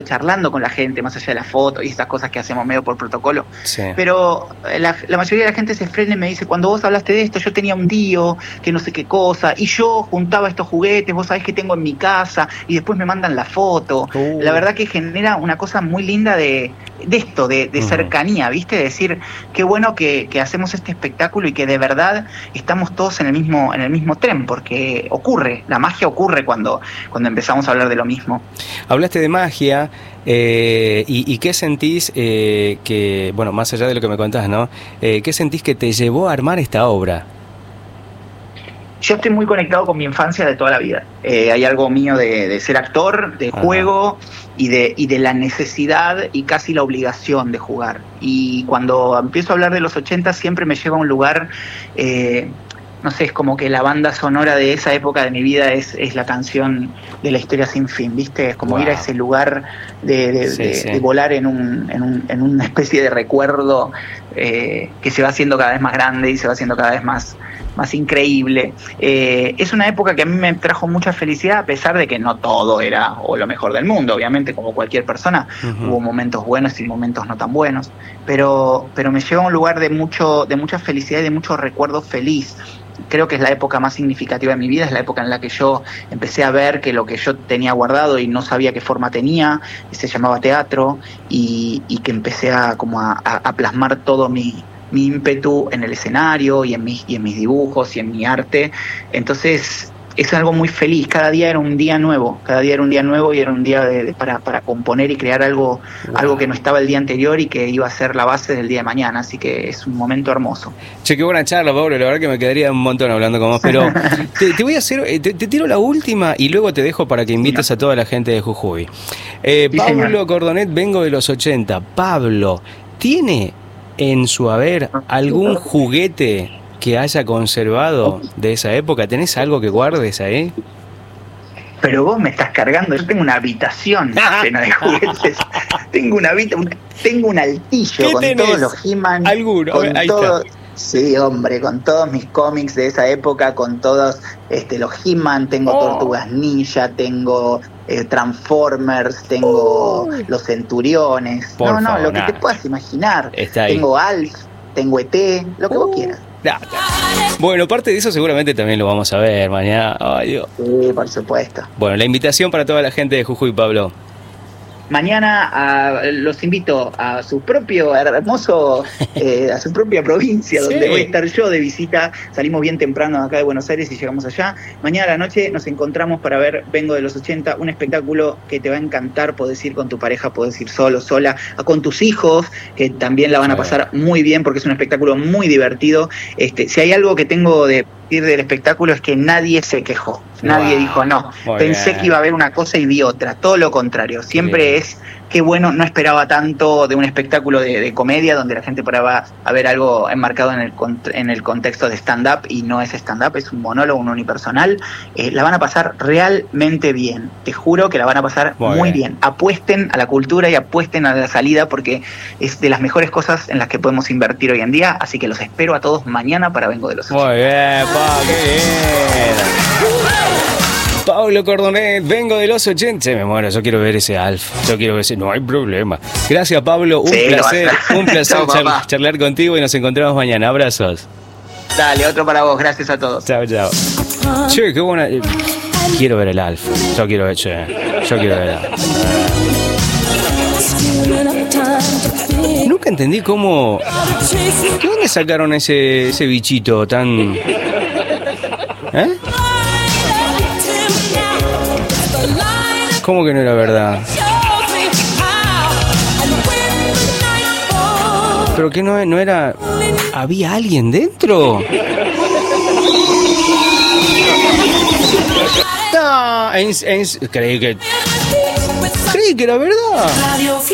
charlando con la gente, más allá de la foto y estas cosas que hacemos medio por protocolo. Sí. Pero la mayoría de la gente se frena y me dice, cuando vos hablaste de esto, yo tenía un tío que no sé qué cosa, y yo juntaba estos juguetes, vos sabés que tengo en mi casa, y después me mandan la foto. La verdad que genera una cosa muy linda de esto, de cercanía, ¿viste? De decir, qué bueno que hacemos este espectáculo y que de verdad estamos todos en el mismo tren, porque ocurre, la magia ocurre cuando empezamos a hablar de lo mismo. Hablaste de magia, y ¿qué sentís que, bueno, más allá de lo que me contás, ¿no? ¿Qué sentís que te llevó a armar esta obra? Yo estoy muy conectado con mi infancia de toda la vida. Hay algo mío de ser actor, de juego y de la necesidad y casi la obligación de jugar. Y cuando empiezo a hablar de los 80 siempre me lleva a un lugar, no sé, es como que la banda sonora de esa época de mi vida es la canción de La Historia Sin Fin, ¿viste? Es como ir a ese lugar de volar en una especie de recuerdo que se va haciendo cada vez más grande y se va haciendo cada vez más increíble. Es una época que a mí me trajo mucha felicidad, a pesar de que no todo era o lo mejor del mundo, obviamente, como cualquier persona. Hubo momentos buenos y momentos no tan buenos, pero me lleva a un lugar de mucha felicidad y de mucho recuerdo feliz. Creo que es la época más significativa de mi vida, es la época en la que yo empecé a ver que lo que yo tenía guardado y no sabía qué forma tenía, se llamaba teatro, y que empecé a plasmar todo mi ímpetu en el escenario y en mis dibujos y en mi arte. Entonces es algo muy feliz, cada día era un día nuevo y era un día para componer y crear algo que no estaba el día anterior y que iba a ser la base del día de mañana, así que es un momento hermoso. Che, qué buena charla, Pablo, la verdad que me quedaría un montón hablando con vos, pero te voy a hacer, te tiro la última y luego te dejo para que invites a toda la gente de Jujuy. Pablo Cordonet, vengo de los 80. Pablo, ¿tiene en su haber algún juguete que haya conservado de esa época? ¿Tenés algo que guardes ahí? Pero vos me estás cargando, yo tengo una habitación llena de juguetes. Tengo un altillo con todos los He-Man. ¿Alguno? Ahí está. Sí, hombre, con todos mis cómics de esa época, con todos los He-Man, tengo Tortugas Ninja, tengo Transformers, tengo los Centuriones. Lo que te puedas imaginar. Tengo Alf, tengo ET, lo que vos quieras. Bueno, parte de eso seguramente también lo vamos a ver mañana. Ay, Dios. Sí, por supuesto. Bueno, la invitación para toda la gente de Jujuy, Pablo. Mañana los invito a su propio hermoso, a su propia provincia, donde voy a estar yo de visita. Salimos bien temprano acá de Buenos Aires y llegamos allá. Mañana a la noche nos encontramos para ver Vengo de los 80, un espectáculo que te va a encantar. Podés ir con tu pareja, podés ir solo, sola, con tus hijos, que también la van a pasar muy bien porque es un espectáculo muy divertido. Si hay algo que tengo de decir del espectáculo es que nadie se quejó. Nadie dijo no. Pensé que iba a haber una cosa y vi otra. Todo lo contrario. Siempre es qué bueno, no esperaba tanto de un espectáculo de comedia donde la gente va a ver algo enmarcado en el contexto de stand-up, y no es stand-up, es un monólogo, un unipersonal. La van a pasar realmente bien. Te juro que la van a pasar muy bien. Apuesten a la cultura y apuesten a la salida porque es de las mejores cosas en las que podemos invertir hoy en día. Así que los espero a todos mañana para Vengo de los 80. Muy bien, qué bien. Pablo Cordonet, Vengo de los 80. Me muero, yo quiero ver ese Alf. Yo quiero ver ese. No hay problema. Gracias, Pablo. Un placer charlar contigo y nos encontramos mañana. Abrazos. Dale, otro para vos. Gracias a todos. Chao. Che, qué buena. Quiero ver el Alf. Yo quiero ver el Alf. Nunca entendí cómo. ¿De dónde sacaron ese bichito tan. ¿Cómo que no era verdad? ¿Pero que no era? ¿Había alguien dentro? No, creí que era verdad.